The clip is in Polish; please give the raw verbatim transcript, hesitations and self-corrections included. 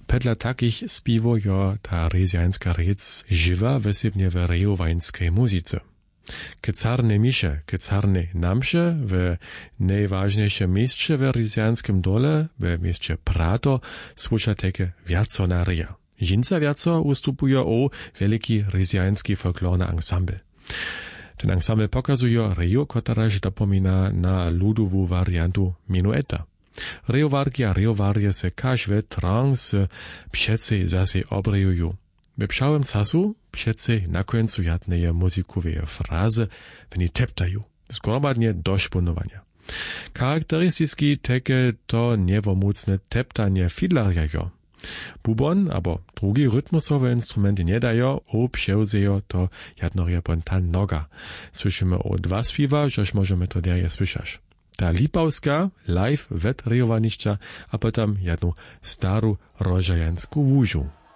Pedla takich spiwo jo ta rezjanska rec żywa wesybnie w rejowańskiej muzyce. Ke carne misze, ke carne namsze w najważniejsze miejsce w rezjanskim dole, w mieście Prato, słucha takie wiaconaria. Jinca wiaco ustupuje o wielki rezjański folklorny ensemble. Ten ensemble pokazuje rejo, kotaraż dopomina na ludową wariantu minueta. Rejowarki a rejowarje se każdy trans przece zase obrejują. W pszałym czasu przece na końcu jadneje muzikowe frazy w nie teptają. Zgromadznie do szponowania. Charakterystyki takie to niewomocne teptanie fidlarjajo. Bubon, abo drugi rytmusowe instrumenty nie dają, o przewzeją to jadnoje pontan noga. Słyszymy o dwa śpiewa, żeż możemy to derje słyszać. Ta lipawska, live wet rejowaniszcza, a potem jedną staru rożajanską łużu.